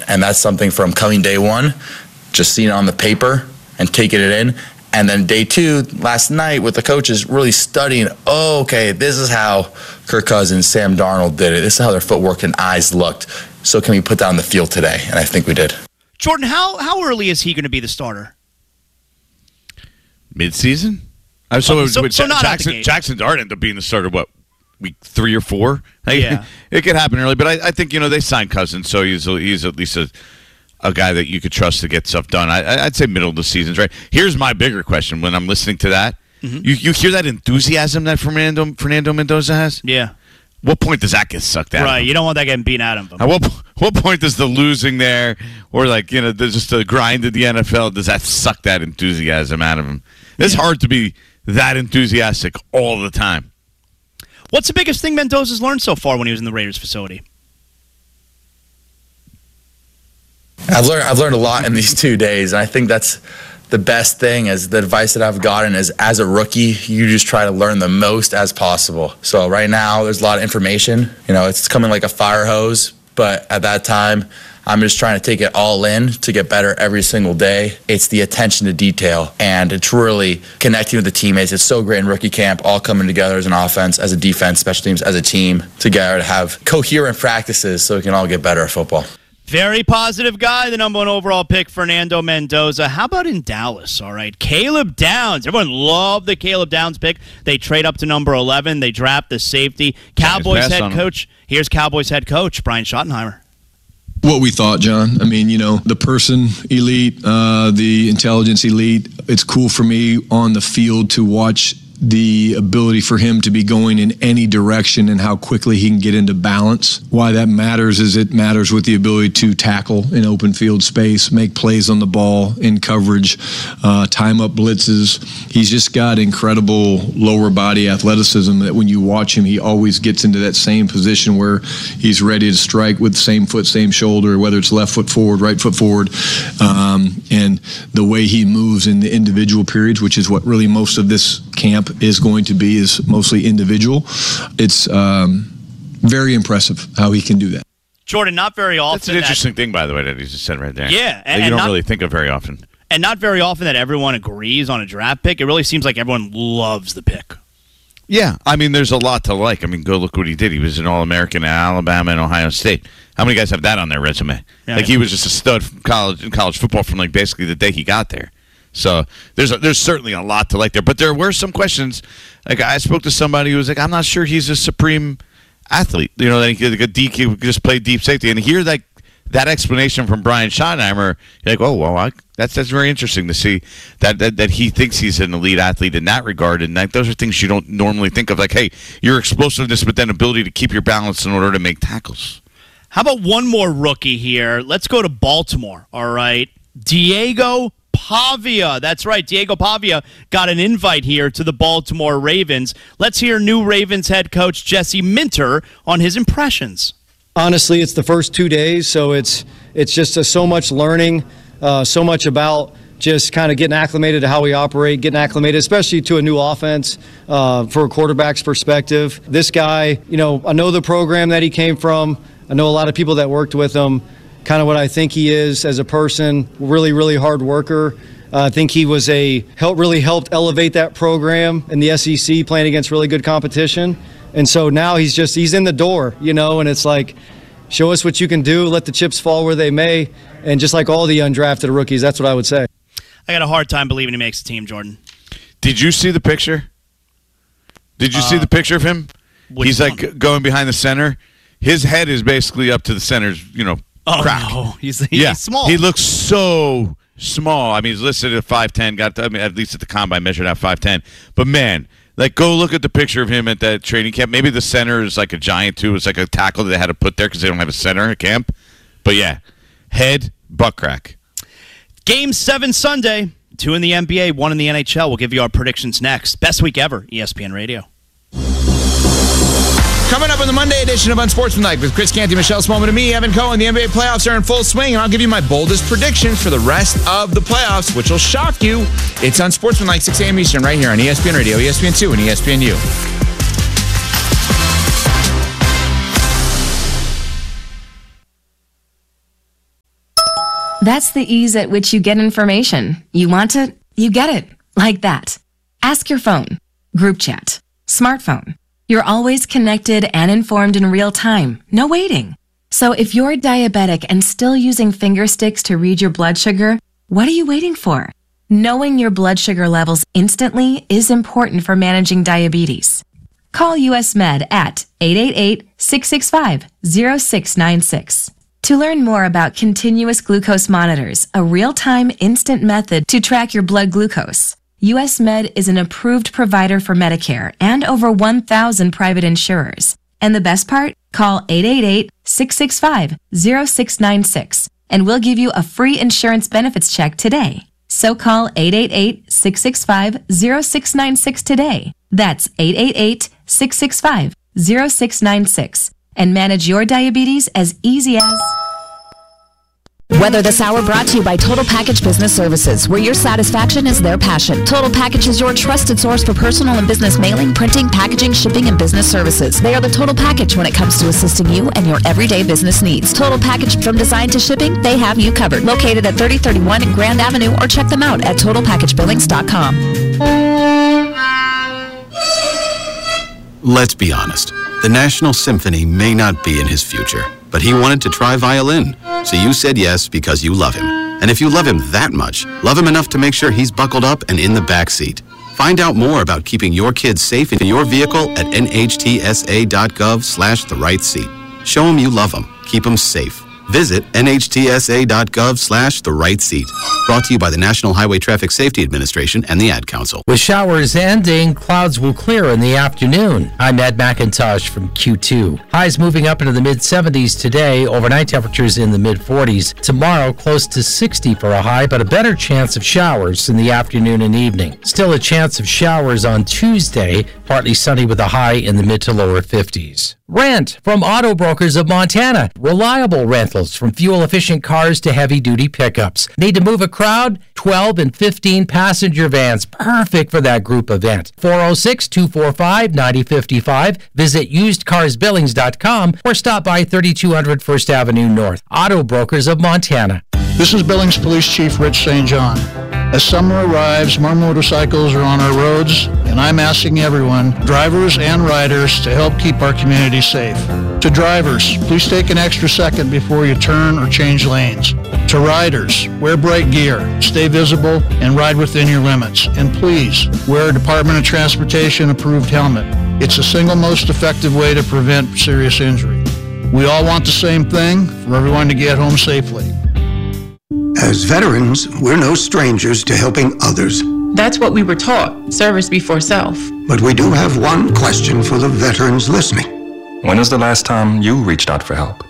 And that's something from coming day one, just seeing it on the paper and taking it in. And then day two, last night with the coaches, really studying, okay, this is how Kirk Cousins, Sam Darnold did it. This is how their footwork and eyes looked. So can we put that on the field today? And I think we did. Jordan, how early is he going to be the starter? Mid-season? So Jackson Dart ended up being the starter, week 3 or 4? Yeah. It could happen early, but I think, they signed Cousins, so he's at least a guy that you could trust to get stuff done. I'd say middle of the season, right? Here's my bigger question when I'm listening to that. Mm-hmm. You hear that enthusiasm that Fernando Mendoza has? Yeah. What point does that get sucked out of him? Right, you don't want that getting beaten out of him. At what point does the losing there, or there's just the grind of the NFL, does that suck that enthusiasm out of him? It's hard to be that enthusiastic all the time. What's the biggest thing Mendoza's learned so far when he was in the Raiders facility? I've learned a lot in these 2 days, and I think that's the best thing. Is the advice that I've gotten is, as a rookie, you just try to learn the most as possible. So right now, there's a lot of information. It's coming like a fire hose, but at that time, I'm just trying to take it all in to get better every single day. It's the attention to detail, and it's really connecting with the teammates. It's so great in rookie camp, all coming together as an offense, as a defense, special teams, as a team together to have coherent practices so we can all get better at football. Very positive guy, the number 1 overall pick, Fernando Mendoza. How about in Dallas, all right? Caleb Downs. Everyone loved the Caleb Downs pick. They trade up to number 11. They draft the safety. Cowboys head coach. Here's Cowboys head coach, Brian Schottenheimer. What we thought, John. I mean, the person elite, the intelligence elite. It's cool for me on the field to watch the ability for him to be going in any direction and how quickly he can get into balance. Why that matters is it matters with the ability to tackle in open field space, make plays on the ball, in coverage, time up blitzes. He's just got incredible lower body athleticism that when you watch him, he always gets into that same position where he's ready to strike with same foot, same shoulder, whether it's left foot forward, right foot forward. And the way he moves in the individual periods, which is what really most of this camp is going to be, is mostly individual. It's very impressive how he can do that. Jordan, not very often. That's an interesting thing, by the way, that he just said right there. Yeah. And you don't really think of very often. And not very often that everyone agrees on a draft pick. It really seems like everyone loves the pick. Yeah. I mean, there's a lot to like. I mean, go look what he did. He was an All-American at Alabama and Ohio State. How many guys have that on their resume? Yeah, he was just a stud in college football from basically the day he got there. So there's certainly a lot to like there. But there were some questions. I spoke to somebody who was like, I'm not sure he's a supreme athlete. That he could just play deep safety. And hear that explanation from Brian Schottenheimer, you're like, that's very interesting to see that he thinks he's an elite athlete in that regard. And those are things you don't normally think of. Like, hey, your explosiveness, but then ability to keep your balance in order to make tackles. How about one more rookie here? Let's go to Baltimore, all right? Diego Pavia. That's right. Diego Pavia got an invite here to the Baltimore Ravens. Let's hear new Ravens head coach Jesse Minter on his impressions. Honestly, it's the first 2 days, so it's just so much learning, so much about just kind of getting acclimated to how we operate, getting acclimated, especially to a new offense for a quarterback's perspective. This guy, I know the program that he came from. I know a lot of people that worked with him. Kind of what I think he is as a person, really, really hard worker. I think he was really helped elevate that program in the SEC, playing against really good competition. And so now he's in the door, and it's like, show us what you can do, let the chips fall where they may, and just like all the undrafted rookies, that's what I would say. I got a hard time believing he makes the team, Jordan. Did you see the picture? Did you see the picture of him? He's going behind the center. His head is basically up to the center's, crack. No. He's small. He looks so small. I mean, he's listed at 5'10", at least at the combine, measured out 5'10". But, man, go look at the picture of him at that training camp. Maybe the center is like a giant, too. It's like a tackle that they had to put there because they don't have a center at camp. But, yeah, head, butt crack. Game 7 Sunday, 2 in the NBA, 1 in the NHL. We'll give you our predictions next. Best week ever, ESPN Radio. Coming up on the Monday edition of Unsportsmanlike with Chris Canty, Michelle Smallman, and me, Evan Cohen. The NBA playoffs are in full swing, and I'll give you my boldest predictions for the rest of the playoffs, which will shock you. It's Unsportsmanlike, 6 a.m. Eastern, right here on ESPN Radio, ESPN2, and ESPNU. That's the ease at which you get information. You want it, you get it. Like that. Ask your phone, group chat, smartphone. You're always connected and informed in real time. No waiting. So if you're diabetic and still using finger sticks to read your blood sugar, what are you waiting for? Knowing your blood sugar levels instantly is important for managing diabetes. Call US Med at 888-665-0696. To learn more about continuous glucose monitors, a real-time instant method to track your blood glucose, US Med is an approved provider for Medicare and over 1,000 private insurers. And the best part? Call 888-665-0696 and we'll give you a free insurance benefits check today. So call 888-665-0696 today. That's 888-665-0696 and manage your diabetes as easy as... Weather This Hour brought to you by Total Package Business Services, where your satisfaction is their passion. Total Package is your trusted source for personal and business mailing, printing, packaging, shipping, and business services. They are the total package when it comes to assisting you and your everyday business needs. Total Package, from design to shipping, they have you covered. Located at 3031 Grand Avenue, or check them out at TotalPackageBillings.com. Let's be honest. The National Symphony may not be in his future, but he wanted to try violin. So you said yes because you love him. And if you love him that much, love him enough to make sure he's buckled up and in the back seat. Find out more about keeping your kids safe in your vehicle at nhtsa.gov/the-right-seat. Show him you love him. Keep him safe. Visit nhtsa.gov/the-right-seat. Brought to you by the National Highway Traffic Safety Administration and the Ad Council. With showers ending, clouds will clear in the afternoon. I'm Ed McIntosh from Q2. Highs moving up into the mid-70s today. Overnight temperatures in the mid-40s. Tomorrow, close to 60 for a high, but a better chance of showers in the afternoon and evening. Still a chance of showers on Tuesday, partly sunny with a high in the mid to lower 50s. Rent from Auto Brokers of Montana. Reliable rentals from fuel-efficient cars to heavy-duty pickups. Need to move a crowd? 12 and 15 passenger vans. Perfect for that group event. 406-245-9055. Visit usedcarsbillings.com or stop by 3200 First Avenue North. Auto Brokers of Montana. This is Billings Police Chief Rich St. John. As summer arrives, more motorcycles are on our roads, and I'm asking everyone, drivers and riders, to help keep our community safe. To drivers, please take an extra second before you turn or change lanes. To riders, wear bright gear, stay visible, and ride within your limits. And please, wear a Department of Transportation approved helmet. It's the single most effective way to prevent serious injury. We all want the same thing, for everyone to get home safely. As veterans, we're no strangers to helping others. That's what we were taught, service before self. But we do have one question for the veterans listening. When was the last time you reached out for help?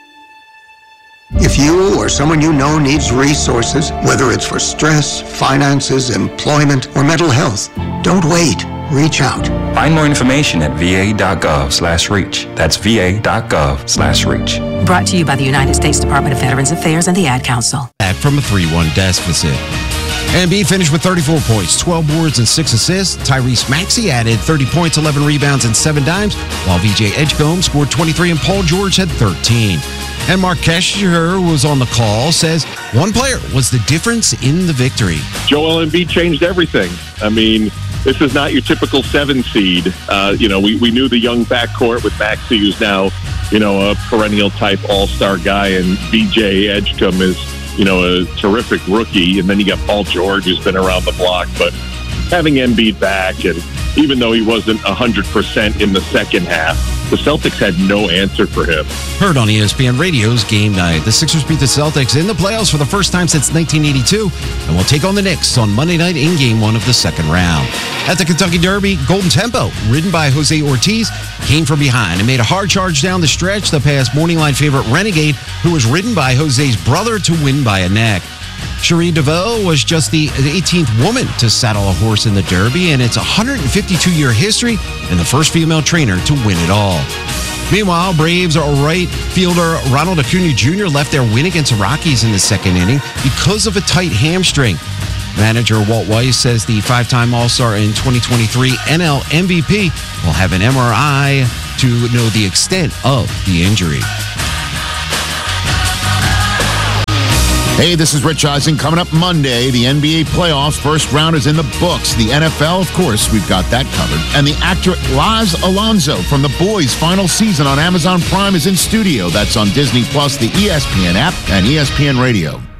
If you or someone you know needs resources, whether it's for stress, finances, employment, or mental health, don't wait. Reach out. Find more information at va.gov/reach. That's va.gov/reach. Brought to you by the United States Department of Veterans Affairs and the Ad Council. Back from a 3-1 deficit. Embiid finished with 34 points, 12 boards, and 6 assists. Tyrese Maxey added 30 points, 11 rebounds, and 7 dimes, while VJ Edgecombe scored 23 and Paul George had 13. And Mark Kesher was on the call, says one player was the difference in the victory. Joel Embiid changed everything. I mean, this is not your typical 7 seed. We knew the young backcourt with Maxey, who's now, a perennial type all-star guy, and VJ Edgecombe is, a terrific rookie. And then you got Paul George, who's been around the block. But having Embiid back, and even though he wasn't 100% in the second half, the Celtics had no answer for him. Heard on ESPN Radio's Game Night. The Sixers beat the Celtics in the playoffs for the first time since 1982 and will take on the Knicks on Monday night in Game 1 of the second round. At the Kentucky Derby, Golden Tempo, ridden by Jose Ortiz, came from behind and made a hard charge down the stretch to pass morning line favorite Renegade, who was ridden by Jose's brother, to win by a neck. Cherie DeVoe was just the 18th woman to saddle a horse in the Derby, and it's a 152-year history and the first female trainer to win it all. Meanwhile, Braves right fielder Ronald Acuna Jr. left their win against the Rockies in the second inning because of a tight hamstring. Manager Walt Weiss says the 5-time All-Star and 2023 NL MVP will have an MRI to know the extent of the injury. Hey, this is Rich Eisen. Coming up Monday, the NBA playoffs. First round is in the books. The NFL, of course, we've got that covered. And the actor Laz Alonso from The Boys' final season on Amazon Prime is in studio. That's on Disney Plus, the ESPN app, and ESPN Radio.